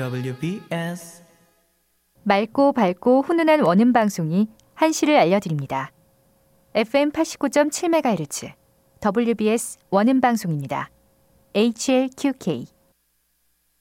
WBS 맑고 밝고 훈훈한 원음 방송이 한시를 알려드립니다. FM 89.7MHz WBS 원음 방송입니다. HLQK